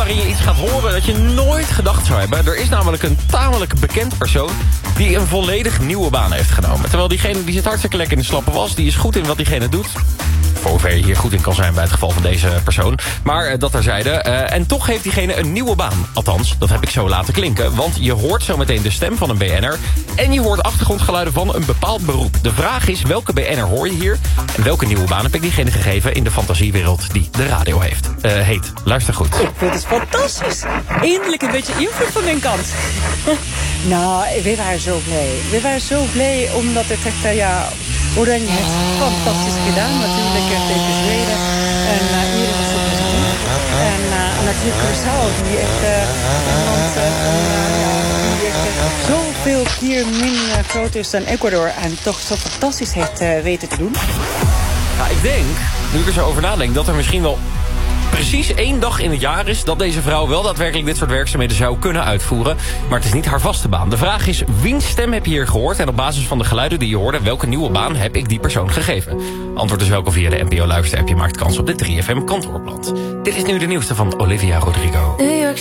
waarin je iets gaat horen dat je nooit gedacht zou hebben. Er is namelijk een tamelijk bekend persoon die een volledig nieuwe baan heeft genomen. Terwijl diegene die zit hartstikke lekker in de slappe was. Die is goed in wat diegene doet. Voor hoever je hier goed in kan zijn bij het geval van deze persoon. Maar dat terzijde. En toch heeft diegene een nieuwe baan. Althans, dat heb ik zo laten klinken. Want je hoort zometeen de stem van een BN'er. En je hoort achtergrondgeluiden van een bepaald beroep. De vraag is, welke BN'er hoor je hier? En welke nieuwe baan heb ik diegene gegeven in de fantasiewereld die de radio heet? Luister goed. Ik vind het fantastisch. Eindelijk een beetje invloed van mijn kant. Nou, we waren zo blij. We waren zo blij omdat het echt, Oranje heeft fantastisch gedaan. Natuurlijk tegen Zweden. En hier was het dus en natuurlijk Curaçao, die echt zoveel keer minder groot is dan Ecuador. En toch zo fantastisch heeft weten te doen. Ja, ik denk, nu ik er zo over nadenk, dat er misschien wel precies 1 dag in het jaar is dat deze vrouw wel daadwerkelijk dit soort werkzaamheden zou kunnen uitvoeren. Maar het is niet haar vaste baan. De vraag is, wiens stem heb je hier gehoord? En op basis van de geluiden die je hoorde, welke nieuwe baan heb ik die persoon gegeven? Antwoord is welkom via de NPO Luister-app. Je maakt kans op de 3FM kantoorplant. Dit is nu de nieuwste van Olivia Rodrigo.